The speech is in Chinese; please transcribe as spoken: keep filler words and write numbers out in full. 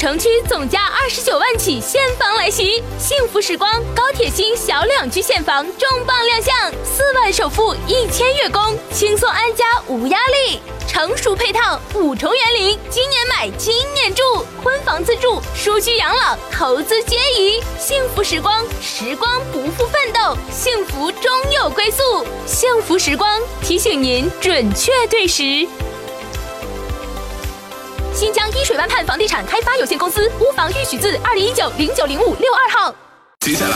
城区总价二十九万起现房来袭，幸福时光高铁新小两居现房重磅亮相，四万首付一千月供，轻松安家无压力。成熟配套，五重园林，今年买今年住，婚房自住，舒居养老，投资皆宜。幸福时光，时光不负奋斗，幸福终有归宿。幸福时光提醒您准确对时。新疆依水湾畔房地产开发有限公司屋房预许字二零一九零九零五六二号。接下来。